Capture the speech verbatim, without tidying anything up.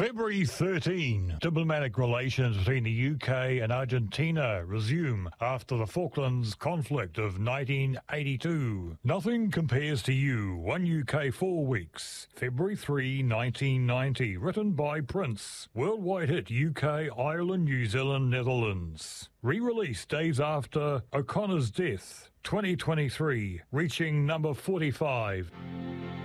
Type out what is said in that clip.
February thirteenth, diplomatic relations between the U K and Argentina resume after the Falklands conflict of nineteen eighty-two. Nothing compares to you. One U K Four Weeks. February third, nineteen ninety. Written by Prince. Worldwide hit U K, Ireland, New Zealand, Netherlands. Re-released days after O'Connor's death. twenty twenty-three, reaching number forty-five.